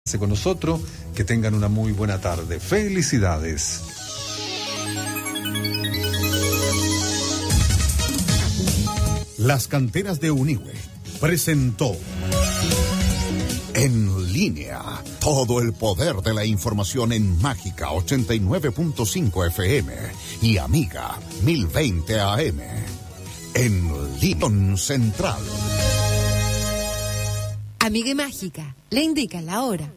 con nosotros, que tengan una muy buena tarde. Felicidades. Las canteras de Unigüe presentó En Línea, todo el poder de la información en Mágica 89.5 FM y Amiga 1020 AM. En Línea Central. Amiga y Mágica, le indica la hora.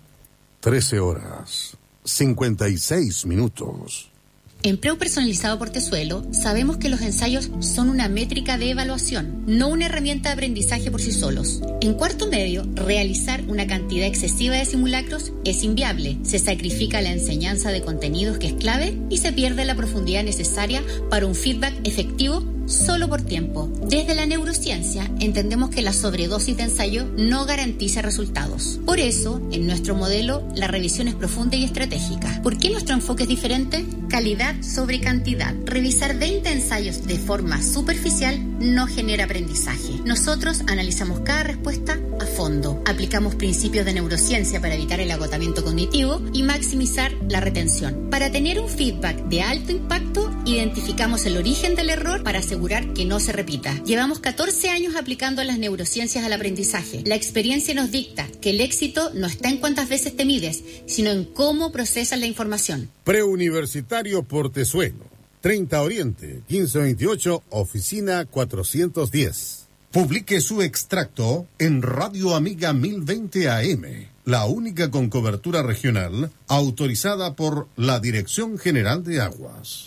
13:56. Empleo personalizado por Tesuelo, sabemos que los ensayos son una métrica de evaluación, no una herramienta de aprendizaje por sí solos. En cuarto medio, realizar una cantidad excesiva de simulacros es inviable. Se sacrifica la enseñanza de contenidos, que es clave, y se pierde la profundidad necesaria para un feedback efectivo solo por tiempo. Desde la neurociencia entendemos que la sobredosis de ensayo no garantiza resultados. Por eso, en nuestro modelo, la revisión es profunda y estratégica. ¿Por qué nuestro enfoque es diferente? Calidad sobre cantidad. Revisar 20 ensayos de forma superficial no genera aprendizaje. Nosotros analizamos cada respuesta a fondo. Aplicamos principios de neurociencia para evitar el agotamiento cognitivo y maximizar la retención. Para tener un feedback de alto impacto, identificamos el origen del error para asegurar que no se repita. Llevamos 14 años aplicando las neurociencias al aprendizaje. La experiencia nos dicta que el éxito no está en cuántas veces te mides, sino en cómo procesas la información. Preuniversitario por Tesuelo, 30 Oriente, 1528, oficina 410. Publique su extracto en Radio Amiga 1020 AM, la única con cobertura regional autorizada por la Dirección General de Aguas.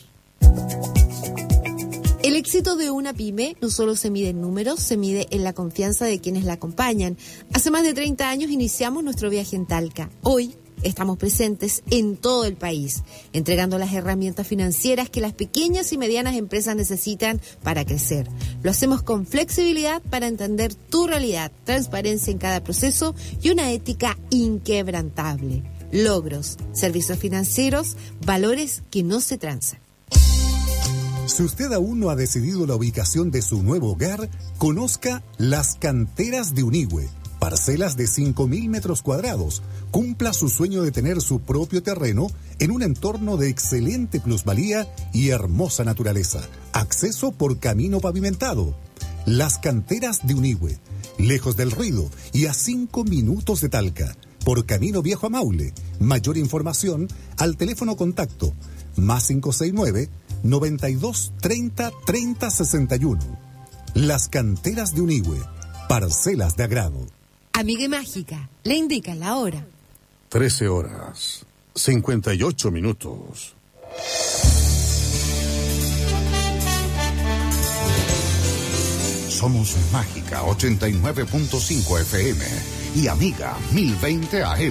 El éxito de una pyme no solo se mide en números, se mide en la confianza de quienes la acompañan. Hace más de 30 años iniciamos nuestro viaje en Talca. Hoy estamos presentes en todo el país, entregando las herramientas financieras que las pequeñas y medianas empresas necesitan para crecer. Lo hacemos con flexibilidad para entender tu realidad, transparencia en cada proceso y una ética inquebrantable. Logros, servicios financieros, valores que no se transan. Si usted aún no ha decidido la ubicación de su nuevo hogar, conozca Las Canteras de Unigüe. Parcelas de 5.000 metros cuadrados. Cumpla su sueño de tener su propio terreno en un entorno de excelente plusvalía y hermosa naturaleza. Acceso por camino pavimentado. Las Canteras de Unigüe. Lejos del ruido y a 5 minutos de Talca. Por camino viejo a Maule. Mayor información al teléfono contacto +569 92 30 30 61. Las Canteras de Unigüe. Parcelas de agrado. Amiga y Mágica, le indica la hora. 13:58. Somos Mágica 89.5 FM y Amiga 1020 AM.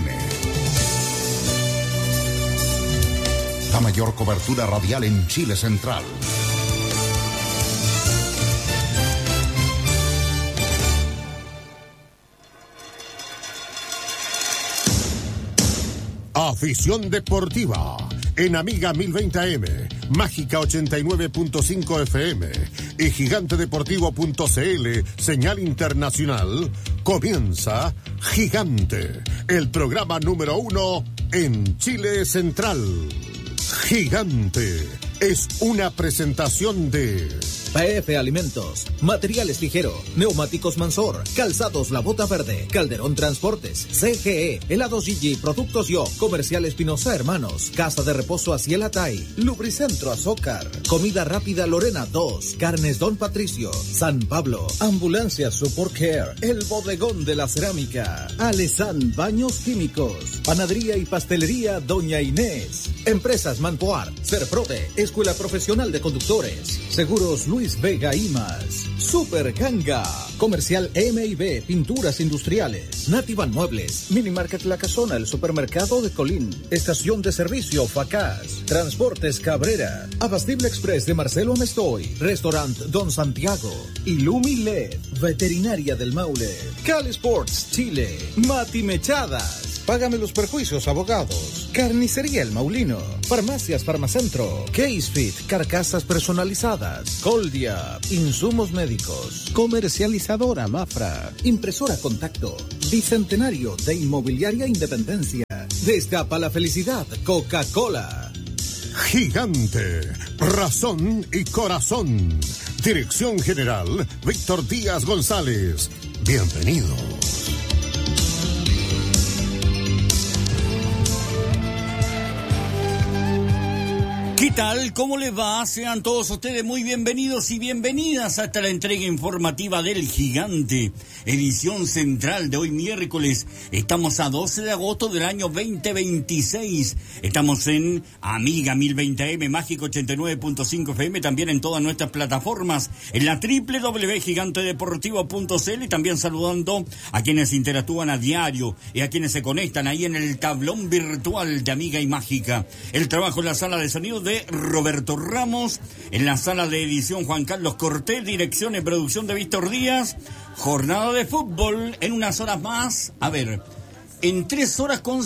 La mayor cobertura radial en Chile Central. Afición deportiva en Amiga 1020 AM, Mágica 89.5 FM y gigantedeportivo.cl, señal internacional. Comienza Gigante, el programa número 1 en Chile Central. Gigante es una presentación de PF Alimentos, Materiales Ligero, Neumáticos Mansor, Calzados La Bota Verde, Calderón Transportes, CGE, Helados Gigi, Productos Yo, Comercial Espinosa Hermanos, Casa de Reposo Aciel Atay, Lubricentro Azócar, Comida Rápida Lorena 2, Carnes Don Patricio, San Pablo, Ambulancia Support Care, El Bodegón de la Cerámica, Alesan Baños Químicos, Panadería y Pastelería Doña Inés, Empresas Manpoar, Serprode, Escuela Profesional de Conductores, Seguros Luis Vega y más. Super Ganga, Comercial M&B, Pinturas Industriales, Nativan Muebles, Mini Market La Casona, el Supermercado de Colín, Estación de Servicio Facaz, Transportes Cabrera, Abastible Express de Marcelo Amestoy, Restaurant Don Santiago, Illumi LED, Veterinaria del Maule, Cal Sports Chile, Mati Mechadas, Págame los perjuicios, abogados. Carnicería El Maulino. Farmacias Farmacentro. Casefit, carcasas personalizadas. Coldia, insumos médicos. Comercializadora Mafra. Impresora Contacto. Bicentenario de Inmobiliaria Independencia. Destapa la felicidad, Coca-Cola. Gigante, razón y corazón. Dirección General, Víctor Díaz González. Bienvenidos. ¿Qué tal? ¿Cómo les va? Sean todos ustedes muy bienvenidos y bienvenidas hasta la entrega informativa del Gigante, edición central de hoy miércoles. Estamos a 12 de agosto del año 2026. Estamos en Amiga 1020 AM, Mágico 89.5 FM, también en todas nuestras plataformas, en la www.gigantedeportivo.cl, y también saludando a quienes interactúan a diario y a quienes se conectan ahí en el tablón virtual de Amiga y Mágica. El trabajo en la sala de sonido de Roberto Ramos, en la sala de edición Juan Carlos Cortés, dirección y producción de Víctor Díaz. Jornada de fútbol en unas horas más. A ver, en 3 horas con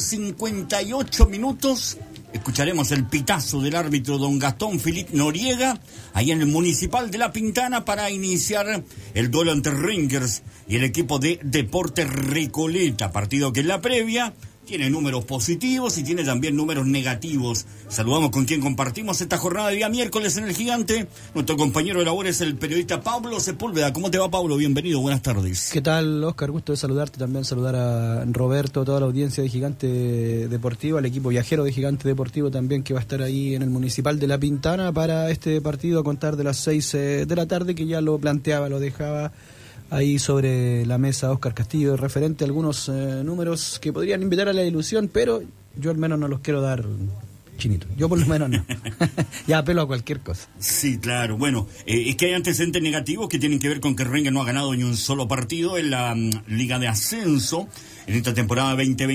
58 minutos escucharemos el pitazo del árbitro don Gastón Philippe Noriega, ahí en el Municipal de La Pintana, para iniciar el duelo entre Rangers y el equipo de Deportes Recoleta, partido que en la previa tiene números positivos y tiene también números negativos. Saludamos con quien compartimos esta jornada de día miércoles en el Gigante. Nuestro compañero de labor es el periodista Pablo Sepúlveda. ¿Cómo te va, Pablo? Bienvenido, buenas tardes. ¿Qué tal, Oscar? Gusto de saludarte, también saludar a Roberto, toda la audiencia de Gigante Deportivo, al equipo viajero de Gigante Deportivo también, que va a estar ahí en el Municipal de La Pintana para este partido a contar de las 6 de la tarde, que ya lo planteaba, lo dejaba ahí sobre la mesa Oscar Castillo, referente a algunos números que podrían invitar a la ilusión, pero yo al menos no los quiero dar, Chinito. Yo por lo menos no. Ya apelo a cualquier cosa. Sí, claro. Bueno, es que hay antecedentes negativos que tienen que ver con que Rangers no ha ganado ni un solo partido en la Liga de Ascenso. En esta temporada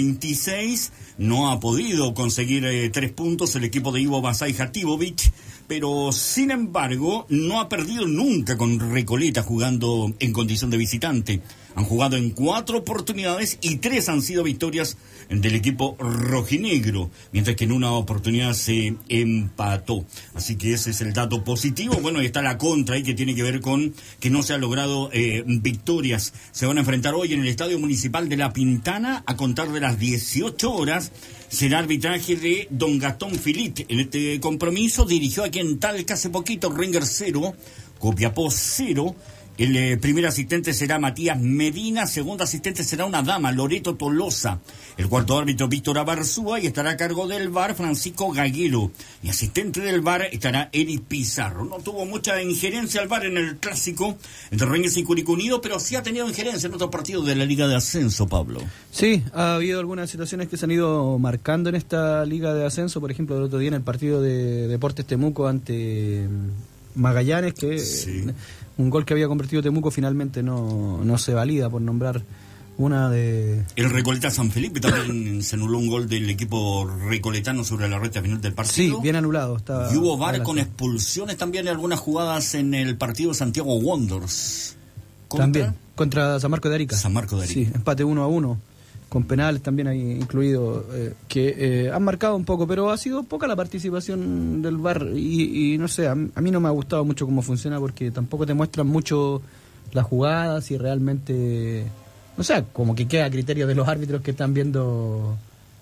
2026 no ha podido conseguir 3 puntos el equipo de Ivo Basay Hativovic, pero sin embargo no ha perdido nunca con Recoleta jugando en condición de visitante. Han jugado en 4 oportunidades y 3 han sido victorias del equipo rojinegro, mientras que en una oportunidad se empató. Así que ese es el dato positivo. Bueno, y está la contra ahí, que tiene que ver con que no se han logrado victorias. Se van a enfrentar hoy en el Estadio Municipal de La Pintana a contar de las 18 horas. Será arbitraje de don Gastón Philippe. En este compromiso dirigió aquí en Talca hace poquito Rangers 0, Copiapó 0. El primer asistente será Matías Medina, segundo asistente será una dama, Loreto Tolosa. El cuarto árbitro, Víctor Abarzúa, y estará a cargo del VAR Francisco Gaguero. Y asistente del VAR estará Eric Pizarro. No tuvo mucha injerencia el VAR en el clásico entre Rangers y Curicó Unido, pero sí ha tenido injerencia en otros partidos de la Liga de Ascenso, Pablo. Sí, ha habido algunas situaciones que se han ido marcando en esta Liga de Ascenso. Por ejemplo, el otro día en el partido de Deportes Temuco ante Magallanes, que sí, un gol que había convertido Temuco finalmente no se valida, por nombrar una de... El Recoleta San Felipe también se anuló un gol del equipo recoletano sobre la recta final del partido. Sí, bien anulado. Y hubo VAR con expulsiones también en algunas jugadas en el partido Santiago Wanderers. También, contra San Marcos de Arica. San Marcos de Arica. Sí, empate 1-1. Con penales también hay incluido, que han marcado un poco, pero ha sido poca la participación del VAR y no sé, a mí no me ha gustado mucho cómo funciona, porque tampoco te muestran mucho las jugadas y realmente, no sé, como que queda a criterio de los árbitros que están viendo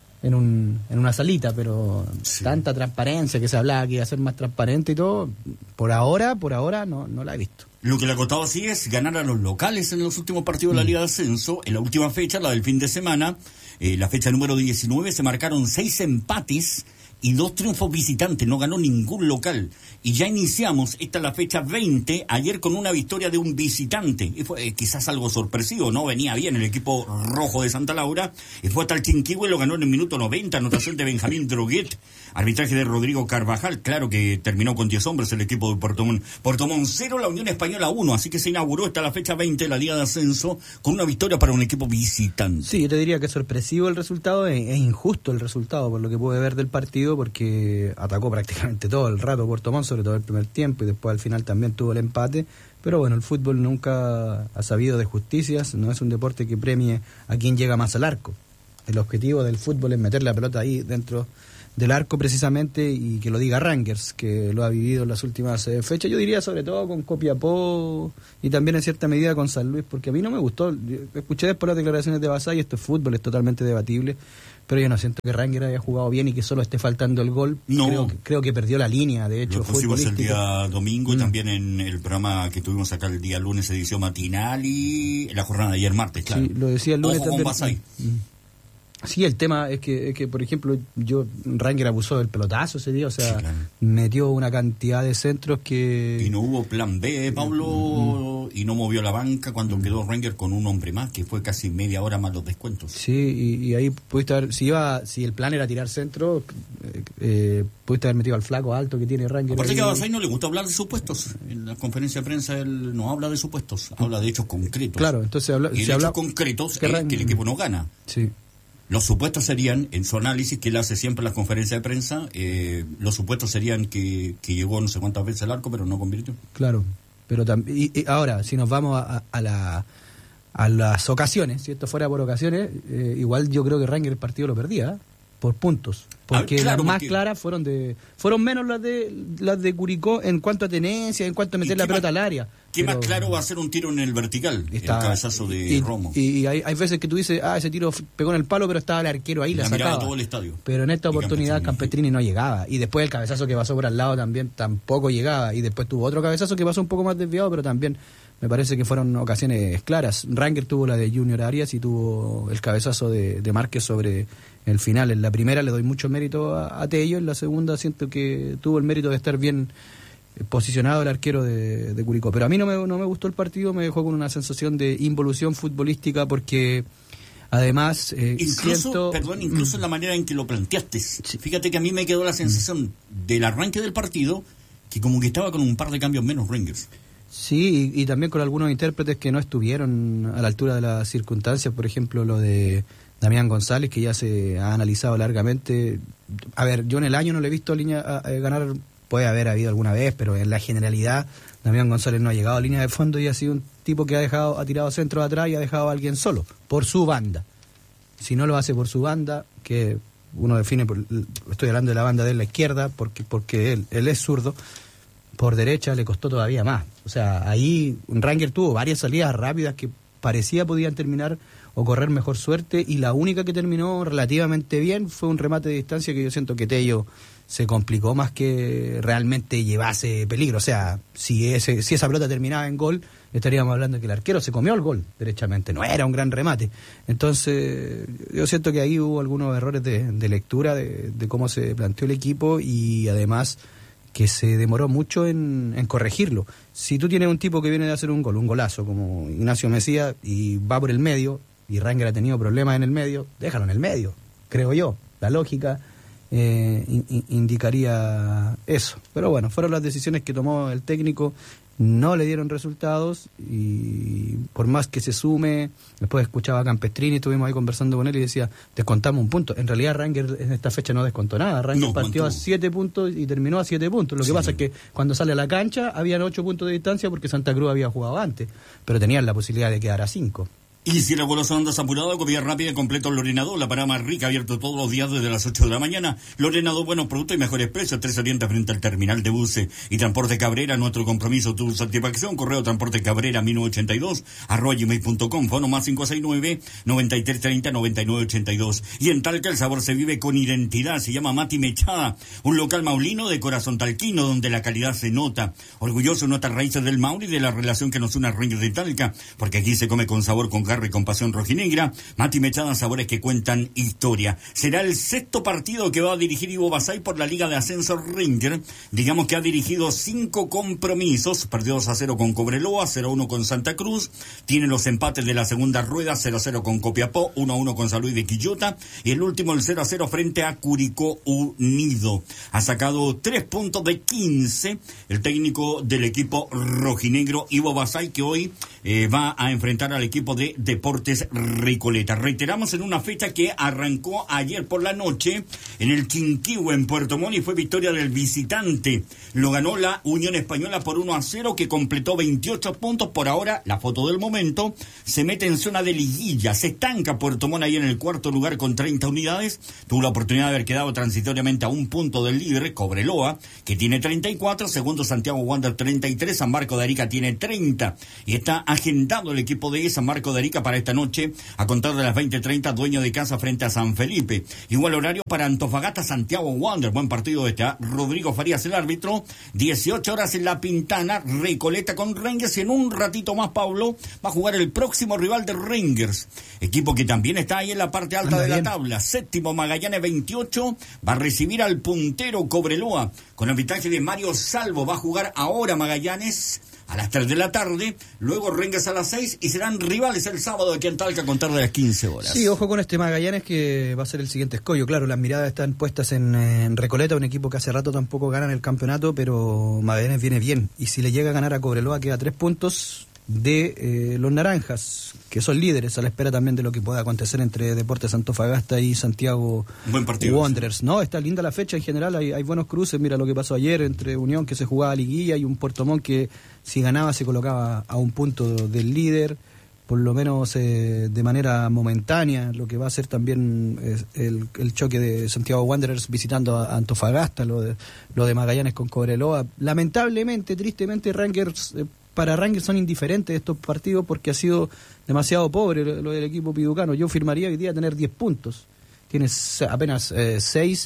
en una salita, pero sí, tanta transparencia que se hablaba que iba a ser más transparente y todo, por ahora no la he visto. Lo que le ha costado así es ganar a los locales en los últimos partidos de la Liga de Ascenso. En la última fecha, la del fin de semana, la fecha número 19, se marcaron 6 empates y 2 triunfos visitantes. No ganó ningún local. Y ya iniciamos, esta es la fecha 20, ayer con una victoria de un visitante. Y fue quizás algo sorpresivo, ¿no? Venía bien el equipo rojo de Santa Laura. Y fue hasta el Chinquihue, lo ganó en el minuto 90, anotación de Benjamín Droguet. Arbitraje de Rodrigo Carvajal, claro que terminó con 10 hombres el equipo de Puerto Montt. Puerto Montt 0, la Unión Española 1, así que se inauguró esta la fecha 20 de la Liga de Ascenso con una victoria para un equipo visitante. Sí, yo te diría que es sorpresivo el resultado, es injusto el resultado por lo que pude ver del partido, porque atacó prácticamente todo el rato Puerto Montt, sobre todo el primer tiempo, y después al final también tuvo el empate. Pero bueno, el fútbol nunca ha sabido de justicias, no es un deporte que premie a quien llega más al arco. el objetivo del fútbol es meter la pelota ahí dentro del arco precisamente, y que lo diga Rangers, que lo ha vivido en las últimas fechas. Yo diría sobre todo con Copiapó y también en cierta medida con San Luis, porque a mí no me gustó. Yo escuché después las declaraciones de Basay, esto es fútbol, es totalmente debatible, pero yo no siento que Rangers haya jugado bien y que solo esté faltando el gol. No. Creo que perdió la línea, de hecho. Lo pusimos el día domingo y también en el programa que tuvimos acá el día lunes, edición matinal, y la jornada de ayer martes, claro. Sí, lo decía el lunes Ojo también. con Basay. Sí, el tema es que, por ejemplo, Ranger abusó del pelotazo ese día, o sea, Sí, claro. metió una cantidad de centros que... Y no hubo plan B, Pablo, y no movió la banca cuando quedó Ranger con un hombre más, que fue casi media hora más los descuentos. Sí, y ahí pudiste haber, si el plan era tirar centro, pudiste haber metido al flaco alto que tiene Ranger. Aparte ahí. que a Basay no le gusta hablar de supuestos. En la conferencia de prensa él no habla de supuestos, habla de hechos concretos. Claro, entonces y de hechos concretos que es que el equipo no gana. Sí. Los supuestos serían, en su análisis que él hace siempre en las conferencias de prensa, los supuestos serían que llegó no sé cuántas veces al arco, pero no convirtió. Claro, pero y ahora, si nos vamos a las ocasiones, si esto fuera por ocasiones, igual yo creo que Ranger el partido lo perdía, por puntos. Porque claro, las más claras fueron menos las de Curicó en cuanto a tenencia, en cuanto a meter la pelota al área. ¿Qué más claro va a ser un tiro en el vertical? El cabezazo de Romo. Y hay veces que tú dices, ese tiro pegó en el palo, pero estaba el arquero ahí, la sacaba. Todo el estadio. Pero en esta oportunidad Campestrini no llegaba. Y después el cabezazo que pasó por al lado también tampoco llegaba. Y después tuvo otro cabezazo que pasó un poco más desviado, pero también me parece que fueron ocasiones claras. Ranger tuvo la de Junior Arias y tuvo el cabezazo de Márquez sobre el final. En la primera le doy mucho mérito a Tello, en la segunda siento que tuvo el mérito de estar bien posicionado el arquero de Curicó. Pero a mí no me gustó el partido, me dejó con una sensación de involución futbolística porque además incluso en la manera en que lo planteaste. Sí. Fíjate que a mí me quedó la sensación del arranque del partido que como que estaba con un par de cambios menos Rangers. Sí, y también con algunos intérpretes que no estuvieron a la altura de las circunstancias, por ejemplo lo de Damián González, que ya se ha analizado largamente. A ver, yo en el año no le he visto ganar, puede haber habido alguna vez, pero en la generalidad Damián González no ha llegado a línea de fondo y ha sido un tipo que ha tirado centros atrás y ha dejado a alguien solo, por su banda. Si no lo hace por su banda, que uno define, estoy hablando de la banda de la izquierda, porque él es zurdo, por derecha le costó todavía más. O sea, ahí Ranger tuvo varias salidas rápidas que parecía podían terminar o correr mejor suerte, y la única que terminó relativamente bien fue un remate de distancia que yo siento que Tello se complicó más que realmente llevase peligro. O sea, si esa pelota terminaba en gol, estaríamos hablando de que el arquero se comió el gol, derechamente, no era un gran remate. Entonces, yo siento que ahí hubo algunos errores de lectura de cómo se planteó el equipo, y además que se demoró mucho en corregirlo. Si tú tienes un tipo que viene de hacer un golazo, como Ignacio Mesías, y va por el medio, y Ranger ha tenido problemas en el medio, déjalo en el medio, creo yo. La lógica indicaría eso. Pero bueno, fueron las decisiones que tomó el técnico, no le dieron resultados, y por más que se sume, después escuchaba a Campestrini, estuvimos ahí conversando con él y decía, descontamos un punto. En realidad Ranger en esta fecha no descontó nada, Ranger partió a 7 puntos y terminó a 7 puntos. Lo que pasa es que cuando sale a la cancha habían 8 puntos de distancia porque Santa Cruz había jugado antes, pero tenían la posibilidad de quedar a 5. Y si la golosa andas apurado, comida rápida y completo Lorenado, la parada más rica, abierto todos los días desde las 8 de la mañana. Lorenado, buenos productos y mejores precios, 3 Oriente frente al terminal de buses y Transporte Cabrera, nuestro compromiso, tu satisfacción. Correo Transporte Cabrera 1982 @gmail.com, fono más 569-9330-9982. Y en Talca el sabor se vive con identidad, se llama Mati Mechada, un local maulino de corazón talquino donde la calidad se nota. Orgulloso de nuestras raíces del Maule y de la relación que nos une a Rangers de Talca, porque aquí se come con sabor, con y con pasión rojinegra. Mati Mechada, sabores que cuentan historia. Será el 6º partido que va a dirigir Ivo Basay por la Liga de Ascenso Ranger. Digamos que ha dirigido 5 compromisos. Perdió 2-0 con Cobreloa, 0-1 con Santa Cruz. Tiene los empates de la segunda rueda, 0-0 con Copiapó, 1-1 con San Luis de Quillota. Y el último, el 0-0 frente a Curicó Unido. Ha sacado 3 puntos de 15 el técnico del equipo rojinegro Ivo Basay, que hoy va a enfrentar al equipo de Deportes Recoleta. Reiteramos, en una fecha que arrancó ayer por la noche en el Quinquihue, en Puerto Montt, y fue victoria del visitante. Lo ganó la Unión Española por 1-0, que completó 28 puntos. Por ahora, la foto del momento, se mete en zona de liguilla. Se estanca Puerto Montt ahí en el cuarto lugar con 30 unidades. Tuvo la oportunidad de haber quedado transitoriamente a un punto del líder, Cobreloa, que tiene 34. Segundo, Santiago Wander, 33. San Marco de Arica tiene 30. Y está agendado el equipo de San Marco de Arica para esta noche, a contar de las 20:30, dueño de casa frente a San Felipe. Igual horario para Antofagasta, Santiago Wander. Buen partido este, ¿eh? Rodrigo Farías, el árbitro. 18 horas en La Pintana, Recoleta con Rangers. Y en un ratito más, Pablo, va a jugar el próximo rival de Rangers. Equipo que también está ahí en la parte alta de la tabla. Séptimo, Magallanes, 28. Va a recibir al puntero Cobreloa con el arbitraje de Mario Salvo. Va a jugar ahora Magallanes a las 3 de la tarde, luego Rangers a las 6, y serán rivales el sábado aquí en Talca a contar de las 15 horas. Sí, ojo con este Magallanes, que va a ser el siguiente escollo. Claro, las miradas están puestas en Recoleta, un equipo que hace rato tampoco gana en el campeonato, pero Magallanes viene bien, y si le llega a ganar a Cobreloa queda 3 puntos de los naranjas, que son líderes, a la espera también de lo que pueda acontecer entre Deportes Antofagasta y Santiago Wanderers. Sí. No, está linda la fecha en general, hay buenos cruces. Mira lo que pasó ayer entre Unión, que se jugaba liguilla, y un Puerto Montt que si ganaba se colocaba a un punto del líder, por lo menos de manera momentánea. Lo que va a ser también el choque de Santiago Wanderers visitando a Antofagasta, lo de Magallanes con Cobreloa. Lamentablemente, tristemente, para Rangers son indiferentes estos partidos, porque ha sido demasiado pobre lo del equipo piducano. Yo firmaría hoy día tener 10 puntos. Tiene apenas 6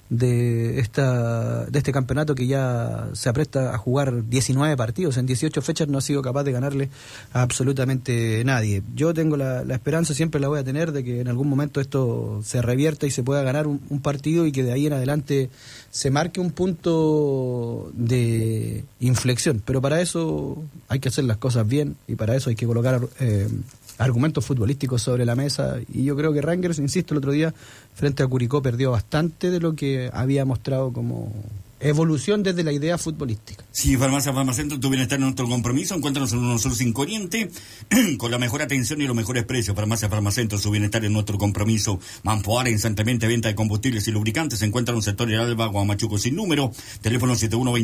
de este campeonato, que ya se apresta a jugar 19 partidos. En 18 fechas no ha sido capaz de ganarle a absolutamente nadie. Yo tengo la esperanza, siempre la voy a tener, de que en algún momento esto se revierta y se pueda ganar un partido, y que de ahí en adelante se marque un punto de inflexión. Pero para eso hay que hacer las cosas bien, y para eso hay que colocar argumentos futbolísticos sobre la mesa. Y yo creo que Rangers, insisto, el otro día frente a Curicó perdió bastante de lo que había mostrado como evolución desde la idea futbolística. Sí, Farmacia Farmacentro, tu bienestar en nuestro compromiso. Encuéntranos en un Sur 5 Oriente con la mejor atención y los mejores precios. Farmacia Farmacentro, su bienestar en nuestro compromiso. Mampoara, instantemente venta de combustibles y lubricantes. Se encuentra en un sector de Alba, Guamachuco sin número. Teléfono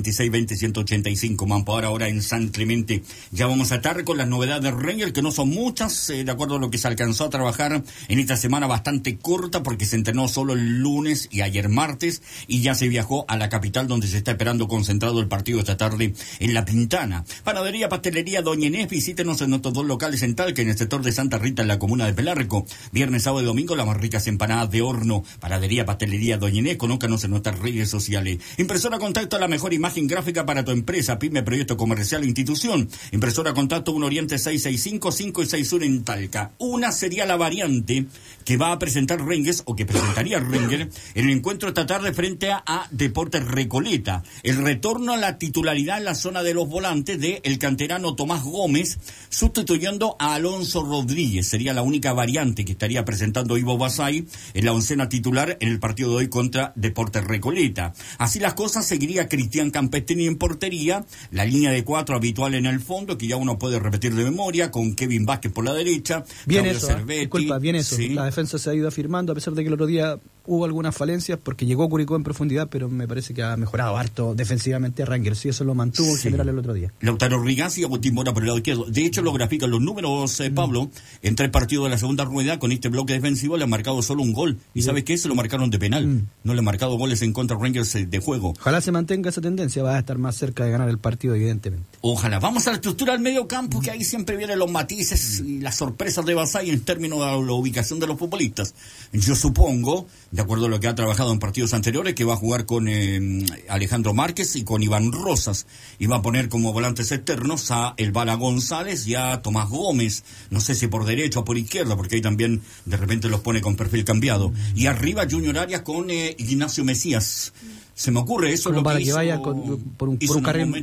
712620-185. Mampoara, ahora en San Clemente. Ya vamos a estar con las novedades de Rangers, que no son muchas, de acuerdo a lo que se alcanzó a trabajar en esta semana bastante corta, porque se entrenó solo el lunes y ayer martes, y ya se viajó a la capital, donde se está esperando concentrado el partido esta tarde en La Pintana. Panadería, pastelería Doña Inés, visítenos en nuestros 2 locales en Talca, en el sector de Santa Rita, en la comuna de Pelarco. Viernes, sábado y domingo, las más ricas empanadas de horno. Panadería, pastelería Doña Inés, conócanos en nuestras redes sociales. Impresora Contacto, la mejor imagen gráfica para tu empresa, pyme, proyecto comercial, institución. Impresora Contacto, 1 Oriente 665, 5 y 61 en Talca. Una sería la variante que va a presentar Rangers, o que presentaría Rangers, en el encuentro esta tarde frente a Deportes Recoleta. El retorno a la titularidad en la zona de los volantes de el canterano Tomás Gómez, sustituyendo a Alonso Rodríguez. Sería la única variante que estaría presentando Ivo Basay en la oncena titular en el partido de hoy contra Deportes Recoleta. Así las cosas, seguiría Cristian Campestini en portería, la línea de 4 habitual en el fondo, que ya uno puede repetir de memoria, con Kevin Vázquez por la derecha. Bien eso, disculpa, bien eso. Sí. La defensa se ha ido afirmando, a pesar de que el otro día hubo algunas falencias, porque llegó Curicó en profundidad, pero me parece que ha mejorado harto defensivamente a Rangers, y eso lo mantuvo en general el otro día. Lautaro Rigaz y Agustín Mora por el lado izquierdo. De hecho, lo grafican los números, Pablo, en 3 partidos de la segunda rueda. Con este bloque defensivo le han marcado solo un gol. ¿Y sabes qué? Se lo marcaron de penal. No le han marcado goles en contra Rangers de juego. Ojalá se mantenga esa tendencia, va a estar más cerca de ganar el partido, evidentemente. Ojalá. Vamos a la estructura del medio campo, que ahí siempre vienen los matices y las sorpresas de Basay en términos de la ubicación de los futbolistas. Yo supongo, de acuerdo a lo que ha trabajado en partidos anteriores, que va a jugar con Alejandro Márquez y con Iván Rosas, y va a poner como volantes externos a El Bala González y a Tomás Gómez, no sé si por derecha o por izquierda, porque ahí también de repente los pone con perfil cambiado, y arriba Junior Arias con Ignacio Mesías. Se me ocurre eso, como lo para que que hizo, vayan por un carril,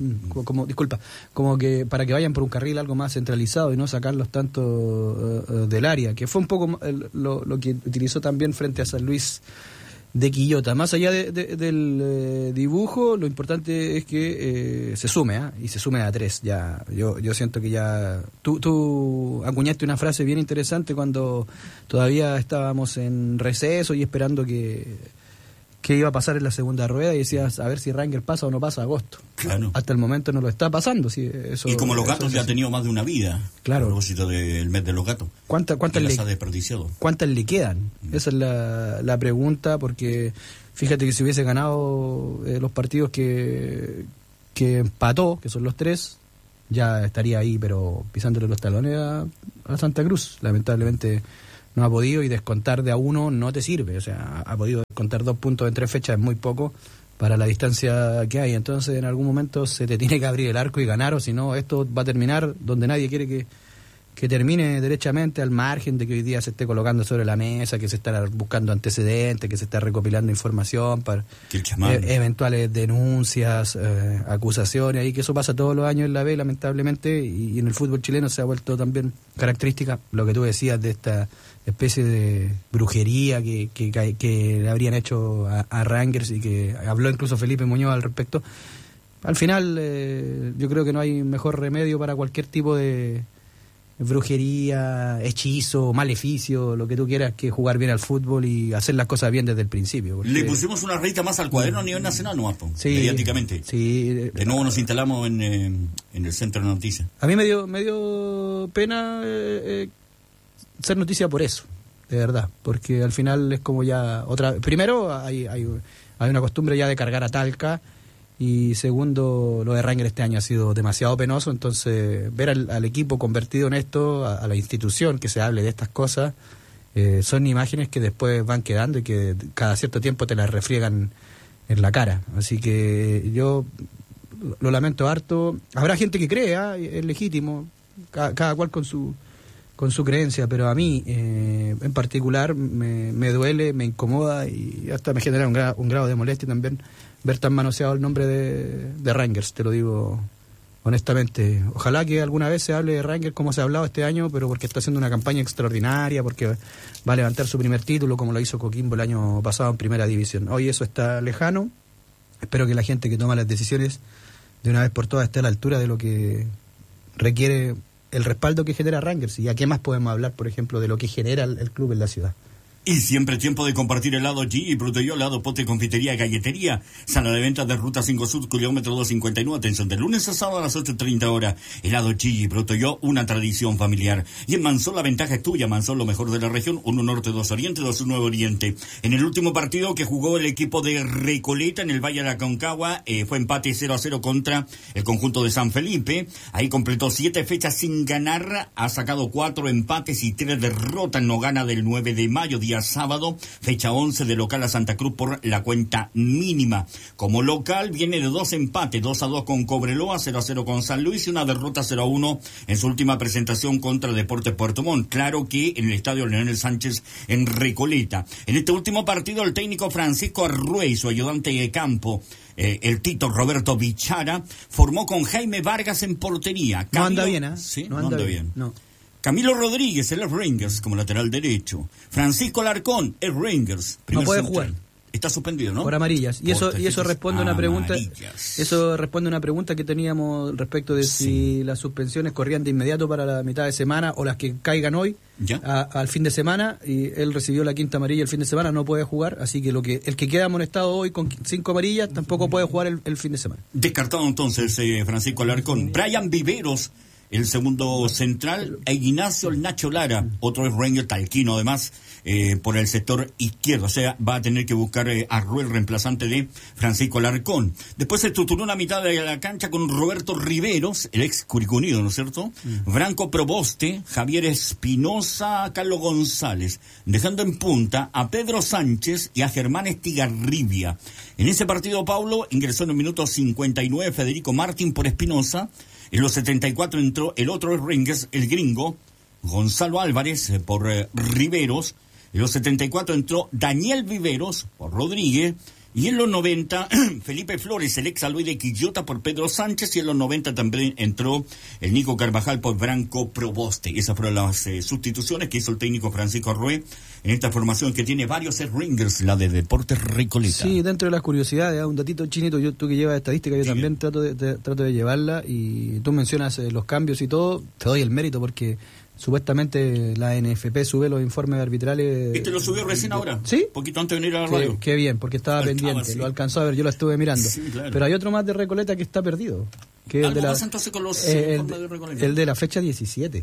como que para que vayan por un carril algo más centralizado y no sacarlos tanto del área, que fue un poco lo que utilizó también frente a San Luis Quillota. Más allá del dibujo, lo importante es que se sume, y se sume a 3. Ya, yo siento que ya... Tú acuñaste una frase bien interesante cuando todavía estábamos en receso y esperando que iba a pasar en la segunda rueda, y decías, a ver si Rangers pasa o no pasa agosto. Claro. Hasta el momento no lo está pasando. Sí, eso, y como los gatos ya ha tenido más de una vida. Claro. A propósito del mes de los gatos. ¿Cuántas las ha desperdiciado? ¿Cuántas le quedan? Esa es la pregunta, porque fíjate que si hubiese ganado los partidos que empató, que son los 3, ya estaría ahí, pero pisándole los talones a Santa Cruz. Lamentablemente no ha podido, y descontar de a 1 no te sirve. O sea, ha podido descontar 2 puntos en 3 fechas, es muy poco para la distancia que hay. Entonces en algún momento se te tiene que abrir el arco y ganar, o si no, esto va a terminar donde nadie quiere que termine, derechamente, al margen de que hoy día se esté colocando sobre la mesa, que se está buscando antecedentes, que se está recopilando información para eventuales denuncias, acusaciones, y que eso pasa todos los años en la B, lamentablemente, y en el fútbol chileno se ha vuelto también característica, lo que tú decías, de esta especie de brujería que le habrían hecho a Rangers, y que habló incluso Felipe Muñoz al respecto. Al final, yo creo que no hay mejor remedio para cualquier tipo de brujería, hechizo, maleficio, lo que tú quieras, que jugar bien al fútbol y hacer las cosas bien desde el principio. Le pusimos una rayita más al cuaderno a nivel nacional, ¿no, Arpo? Sí, mediáticamente. Sí. De nuevo nos instalamos en el centro de noticias. A mí me dio pena ser noticia por eso, de verdad, porque al final es como ya otra... Primero, hay una costumbre ya de cargar a Talca, y segundo, lo de Rangers este año ha sido demasiado penoso. Entonces ver al equipo convertido en esto, a la institución, que se hable de estas cosas, son imágenes que después van quedando y que cada cierto tiempo te las refriegan en la cara. Así que yo lo lamento harto. Habrá gente que crea, es legítimo, cada cual con su creencia, pero a mí en particular me duele, me incomoda, y hasta me genera un grado de molestia también ver tan manoseado el nombre de Rangers, te lo digo honestamente. Ojalá que alguna vez se hable de Rangers como se ha hablado este año, pero porque está haciendo una campaña extraordinaria, porque va a levantar su primer título como lo hizo Coquimbo el año pasado en Primera División. Hoy eso está lejano. Espero que la gente que toma las decisiones de una vez por todas esté a la altura de lo que requiere el respaldo que genera Rangers. ¿Y a qué más podemos hablar, por ejemplo, de lo que genera el club en la ciudad? Y siempre tiempo de compartir helado G y Bruto Yo, helado Pote, confitería, galletería. Sala de ventas de Ruta 5 Sur, kilómetro 259. Atención, de lunes a sábado a las 8:30 horas. Helado G y Bruto Yo, una tradición familiar. Y en Mansol la ventaja es tuya. Mansol, lo mejor de la región. 1 Norte, 2 Oriente, 2 Nuevo Oriente. En el último partido que jugó el equipo de Recoleta en el Valle de la Aconcagua, fue empate 0-0 contra el conjunto de San Felipe. Ahí completó 7 fechas sin ganar. Ha sacado 4 empates y 3 derrotas. No gana del 9 de mayo, día sábado, fecha 11, de local a Santa Cruz por la cuenta mínima. Como local viene de 2 empates, 2-2 con Cobreloa, 0-0 con San Luis y una derrota 0-1 en su última presentación contra Deportes Puerto Montt. Claro que en el estadio Leonel Sánchez en Recoleta. En este último partido el técnico Francisco Arrué y su ayudante de campo, el Tito Roberto Bichara, formó con Jaime Vargas en portería. No anda bien, ¿eh? Sí, no anda bien. No. Camilo Rodríguez, el Rangers, como lateral derecho. Francisco Alarcón, el Rangers. No puede jugar. Está suspendido, ¿no? Por amarillas. Y eso responde a una pregunta. Eso responde a una pregunta que teníamos respecto de si las suspensiones corrían de inmediato para la mitad de semana o las que caigan hoy al fin de semana. Y él recibió la quinta amarilla el fin de semana, no puede jugar. Así que el que queda amonestado hoy con 5 amarillas tampoco puede jugar el fin de semana. Descartado entonces Francisco Alarcón. Brian Viveros, el segundo central, e Ignacio el Nacho Lara, otro es Ranger talquino además, por el sector izquierdo. O sea, va a tener que buscar a Ruel, reemplazante de Francisco Alarcón. Después se estructuró una mitad de la cancha con Roberto Riveros, el ex Curicunido, ¿no es cierto? Branco Proboste, Javier Espinosa, Carlos González, dejando en punta a Pedro Sánchez y a Germán Estigarribia. En ese partido, Paulo, ingresó en el minuto 59 Federico Martín por Espinosa. En los 74 entró el otro Rangers, el gringo, Gonzalo Álvarez por Riveros. En los 74 entró Daniel Viveros por Rodríguez. Y en los 90, Felipe Flores, el ex Alloy de Quillota por Pedro Sánchez, y en los 90 también entró el Nico Carvajal por Branco Proboste. Esas fueron las sustituciones que hizo el técnico Francisco Arrué en esta formación que tiene varios ringers, la de Deportes Recoleta. Sí, dentro de las curiosidades, un datito chinito, tú que llevas estadística, yo sí, también trato de llevarla, y tú mencionas los cambios y todo, te doy el mérito porque supuestamente la NFP sube los informes arbitrales. ¿Este lo subió recién ahora? Sí. Poquito antes de venir a la radio. Qué bien, porque estaba pendiente, sí. Lo alcanzó a ver, yo lo estuve mirando. Sí, claro. Pero hay otro más de Recoleta que está perdido. Que es el de la, pasa entonces con los informes de Recoleta? El de la fecha 17.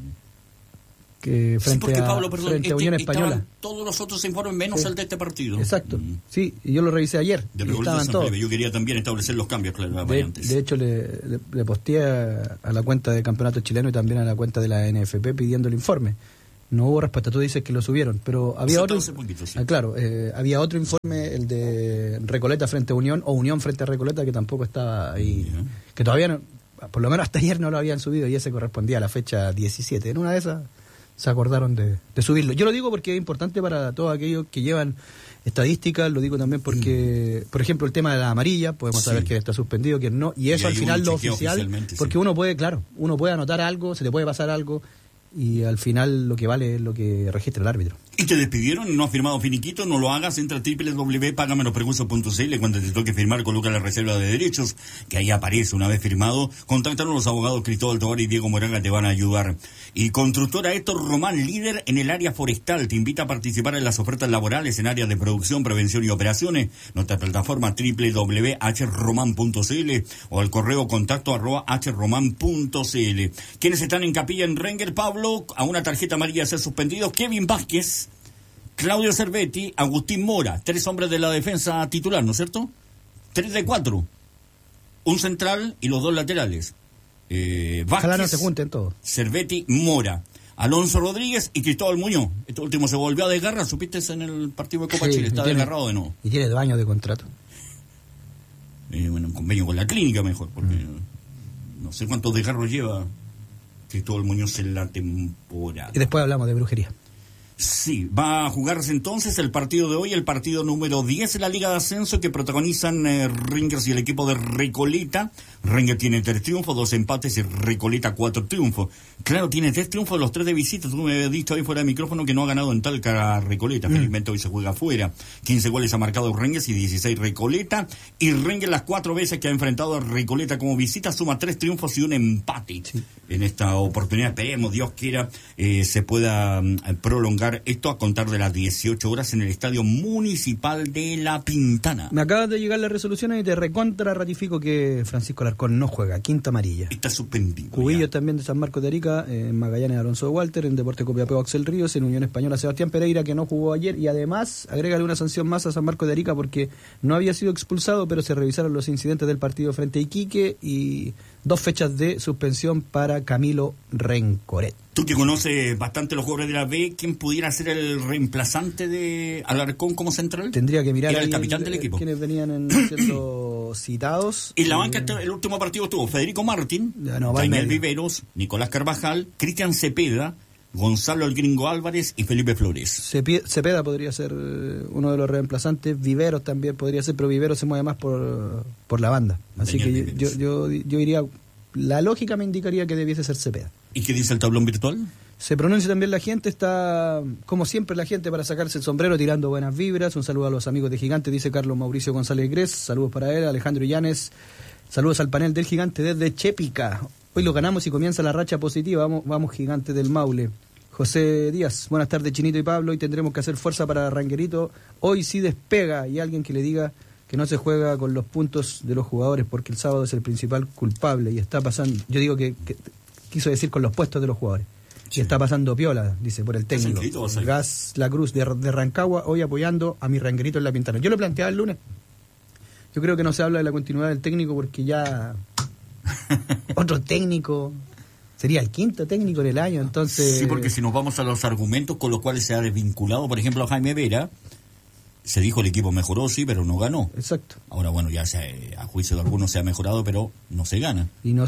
Que frente, sí, Pablo, perdón, frente a Unión Española. Todos los otros informes menos el de este partido. Exacto. Sí, y yo lo revisé ayer. De estaban todos. Yo quería también establecer los cambios, claro, de hecho, le posteé a la cuenta de Campeonato Chileno y también a la cuenta de la NFP pidiendo el informe. No hubo respuesta, tú dices que lo subieron, pero había otro. Poquito, sí. Claro, había otro informe, el de Recoleta frente a Unión, o Unión frente a Recoleta, que tampoco estaba ahí. Yeah. Que todavía, no, por lo menos hasta ayer no lo habían subido, y ese correspondía a la fecha 17. En una de esas se acordaron de subirlo. Yo lo digo porque es importante para todos aquellos que llevan estadísticas, lo digo también porque, por ejemplo, el tema de la amarilla, podemos saber quién está suspendido, quién no, y eso al final lo oficial, porque uno puede anotar algo, se le puede pasar algo, y al final lo que vale es lo que registra el árbitro. ¿Y te despidieron? ¿No has firmado finiquito? No lo hagas, entra a www.pagamenosprecursos.cl. Cuando te toque firmar, coloca la reserva de derechos, que ahí aparece una vez firmado. Contáctanos, los abogados Cristóbal Tovar y Diego Moraga te van a ayudar. Y Constructora Héctor Román, líder en el área forestal, te invita a participar en las ofertas laborales en áreas de producción, prevención y operaciones. Nuestra plataforma www.hromán.cl o al correo contacto@hromán.cl. ¿Quiénes están en capilla en Rengel, Pablo? A una tarjeta amarilla ser suspendidos: Kevin Vázquez, Claudio Cervetti, Agustín Mora, 3 hombres de la defensa titular, ¿no es cierto? 3 de 4, un central y los 2 laterales. Vázquez, no se junten todos. Cervetti, Mora, Alonso Rodríguez y Cristóbal Muñoz. Este último se volvió a desgarrar, supiste en el partido de Copa Chile, está desgarrado de nuevo. Y tiene 2 años de contrato. Bueno, un convenio con la clínica mejor, porque no sé cuántos desgarros lleva Cristóbal Muñoz en la temporada. Y después hablamos de brujería. Sí, va a jugarse entonces el partido de hoy, el partido número 10 en la Liga de Ascenso, que protagonizan Rangers y el equipo de Recoleta. Rangers tiene 3 triunfos, 2 empates, y Recoleta 4 triunfos. Claro, tiene 3 triunfos, los 3 de visita. Tú me habías dicho ahí fuera de micrófono que no ha ganado en Talca Recoleta. Felizmente hoy se juega afuera. 15 goles ha marcado Rangers y 16 Recoleta. Y Rangers, las 4 veces que ha enfrentado a Recoleta como visita, suma 3 triunfos y un empate. Sí. En esta oportunidad, esperemos, Dios quiera, se pueda prolongar esto a contar de las 18 horas en el Estadio Municipal de La Pintana. Me acabas de llegar las resoluciones y te recontra ratifico que Francisco Alarcón no juega, quinta amarilla. Está suspendido. Cubillos también de San Marcos de Arica, en Magallanes Alonso de Walter, en Deporte Copiapó Axel Ríos, en Unión Española Sebastián Pereira, que no jugó ayer, y además agrégale una sanción más a San Marcos de Arica porque no había sido expulsado, pero se revisaron los incidentes del partido frente a Iquique, y 2 fechas de suspensión para Camilo Rencoret. Tú que conoces bastante los jugadores de la B, ¿quién pudiera ser el reemplazante de Alarcón como central? Tendría que mirar. Era el capitán del equipo. Quienes venían siendo citados. En la banca el último partido estuvo Federico Martín, Daniel Viveros, Nicolás Carvajal, Cristian Cepeda, Gonzalo el Gringo Álvarez y Felipe Flores. Cepeda podría ser uno de los reemplazantes, Viveros también podría ser, pero Viveros se mueve más por la banda. Así Daniel que yo diría, la lógica me indicaría que debiese ser Cepeda. ¿Y qué dice el tablón virtual? Se pronuncia también la gente, está como siempre la gente para sacarse el sombrero, tirando buenas vibras. Un saludo a los amigos de Gigante, dice Carlos Mauricio González Gres, saludos para él. Alejandro Illanes, saludos al panel del Gigante desde Chepica. Hoy lo ganamos y comienza la racha positiva, vamos Gigante del Maule. José Díaz, buenas tardes Chinito y Pablo, hoy tendremos que hacer fuerza para Ranguerito, hoy sí despega, y alguien que le diga que no se juega con los puntos de los jugadores porque el sábado es el principal culpable y está pasando, yo digo que quiso decir con los puestos de los jugadores. Sí. Y está pasando piola, dice, por el técnico. Gas La Cruz de Rancagua, hoy apoyando a mi Ranguerito en La Pintana. Yo lo planteaba el lunes. Yo creo que no se habla de la continuidad del técnico porque ya otro técnico sería el quinto técnico en el año, entonces... Sí, porque si nos vamos a los argumentos con los cuales se ha desvinculado, por ejemplo, a Jaime Vera, se dijo el equipo mejoró, sí, pero no ganó. Exacto. Ahora, bueno, ya a juicio de algunos se ha mejorado, pero no se gana.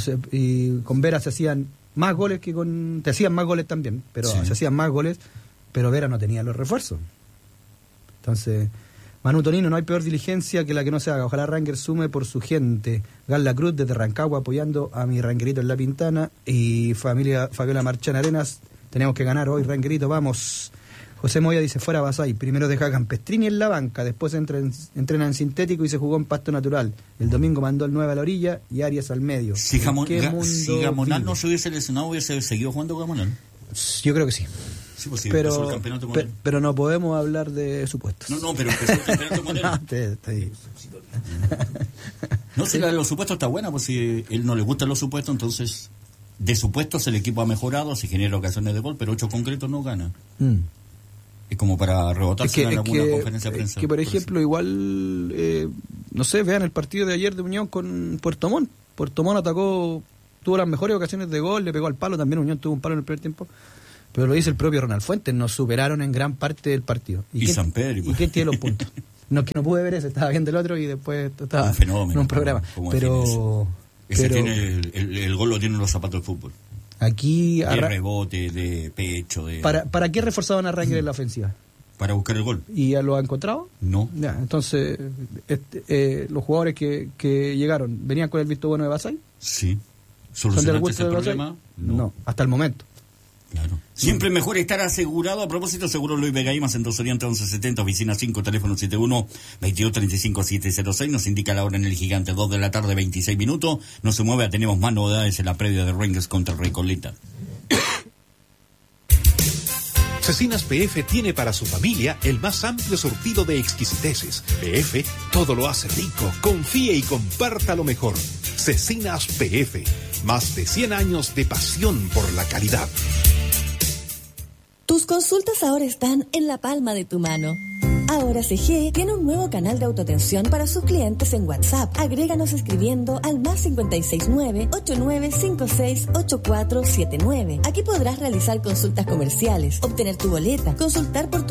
Y con Vera se hacían más goles que con... Te hacían más goles también, pero sí. Se hacían más goles, pero Vera no tenía los refuerzos. Entonces, Manu Tonino, no hay peor diligencia que la que no se haga. Ojalá Rangers sume por su gente. Gala Cruz desde Rancagua apoyando a mi Rangerito en La Pintana. Y familia Fabiola Marchán Arenas, tenemos que ganar hoy, Rangerito, vamos. José Moya dice, fuera Basay, primero deja a Campestrini en la banca, después entrena en sintético y se jugó en pasto natural. El domingo mandó el 9 a la orilla y Arias al medio. Si Gamonal no se hubiese lesionado, hubiese seguido jugando Gamonal. Yo creo que sí. Sí, pues sí, empezó el campeonato con él. Pero no podemos hablar de supuestos. No, pero empezó el campeonato con él. No, si la de los supuestos está buena, pues si él no le gustan los supuestos, entonces de supuestos el equipo ha mejorado, se genera ocasiones de gol, pero 8 concretos no gana. Es como para rebotarse en alguna conferencia de prensa. Que por ejemplo, igual, no sé, vean el partido de ayer de Unión con Puerto Montt. Puerto Montt tuvo las mejores ocasiones de gol, le pegó al palo, también Unión tuvo un palo en el primer tiempo. Pero lo dice el propio Ronald Fuentes, nos superaron en gran parte del partido. ¿Y San Pedro? ¿Y quién tiene los puntos? No, que no pude ver ese, estaba viendo el otro y después estaba un fenómeno, en un programa. Ese tiene el gol lo tienen los zapatos de fútbol. Aquí de rebote, de pecho. ¿Para qué reforzaban a Rangers en la ofensiva? Para buscar el gol. ¿Y ya lo ha encontrado? No. Ya, entonces, los jugadores que llegaron, ¿venían con el visto bueno de Basay? Sí. ¿Son del gusto de Basay? No, hasta el momento. Claro. Siempre es mejor estar asegurado. A propósito, seguro Luis Vega Imas, Centro Oriente 1170, oficina 5, teléfono 71-2235-706. Nos indica la hora en el Gigante, 2 de la tarde, 26 minutos. No se mueve, tenemos más novedades en la previa de Rangers contra Recoleta. Cecinas PF tiene para su familia el más amplio surtido de exquisiteces. PF todo lo hace rico. Confíe y comparta lo mejor. Cecinas PF, más de 100 años de pasión por la calidad. Tus consultas ahora están en la palma de tu mano. Ahora CG tiene un nuevo canal de autoatención para sus clientes en WhatsApp. Agréganos escribiendo al más 569-8956-8479. Aquí podrás realizar consultas comerciales, obtener tu boleta, consultar por tu